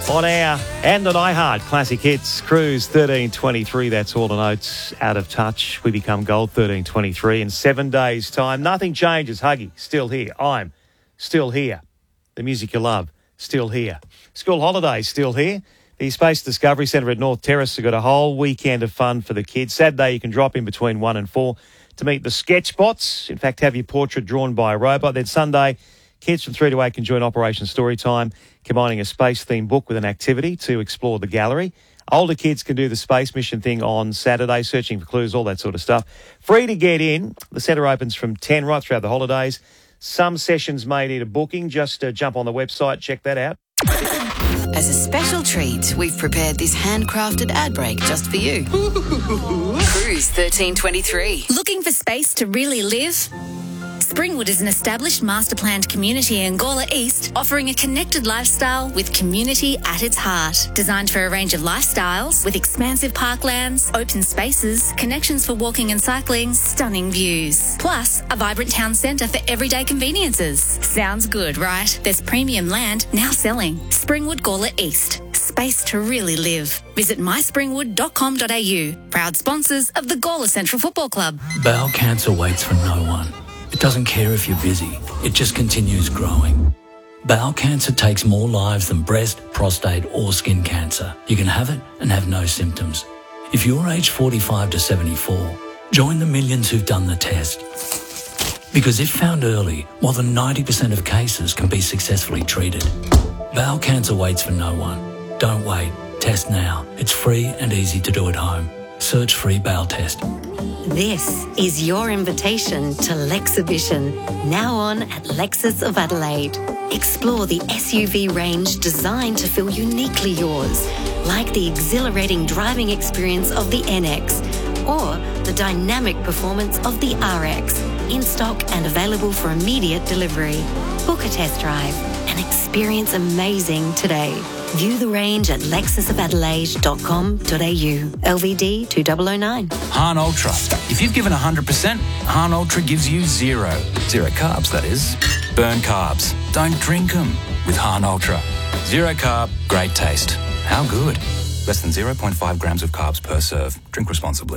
On air and on iHeart Classic Hits, Cruise 1323. That's all the notes. Out of touch, we become gold 1323 in 7 days' time. Nothing changes. Huggy, still here. I'm still here. The music you love, still here. School holidays, still here. The Space Discovery Centre at North Terrace have got a whole weekend of fun for the kids. Saturday, you can drop in between 1 and 4 to meet the sketch bots. In fact, have your portrait drawn by a robot. Then Sunday, kids from 3 to 8 can join Operation Storytime, combining a space-themed book with an activity to explore the gallery. Older kids can do the space mission thing on Saturday, searching for clues, all that sort of stuff. Free to get in. The centre opens from 10 right throughout the holidays. Some sessions may need a booking. Just jump on the website, check that out. As a special treat, we've prepared this handcrafted ad break just for you. Cruise 1323. Looking for space to really live? Springwood is an established master-planned community in Gawler East, offering a connected lifestyle with community at its heart. Designed for a range of lifestyles, with expansive parklands, open spaces, connections for walking and cycling, stunning views. Plus, a vibrant town centre for everyday conveniences. Sounds good, right? There's premium land now selling. Springwood Gawler East. Space to really live. Visit myspringwood.com.au. Proud sponsors of the Gawler Central Football Club. Bowel cancer waits for no one. It doesn't care if you're busy. It just continues growing. Bowel cancer takes more lives than breast, prostate or skin cancer. You can have it and have no symptoms. If you're aged 45 to 74, join the millions who've done the test. Because if found early, more than 90% of cases can be successfully treated. Bowel cancer waits for no one. Don't wait. Test now. It's free and easy to do at home. Search free bowel test. This is your invitation to Lexibition, now on at Lexus of Adelaide. Explore the SUV range designed to feel uniquely yours, like the exhilarating driving experience of the NX or the dynamic performance of the RX, in stock and available for immediate delivery. Book a test drive and experience amazing today. View the range at lexusofadelaide.com.au. LVD 2009. Han Ultra. If you've given 100%, Han Ultra gives you zero. Zero carbs, that is. Burn carbs. Don't drink them with Han Ultra. Zero carb, great taste. How good? Less than 0.5 grams of carbs per serve. Drink responsibly.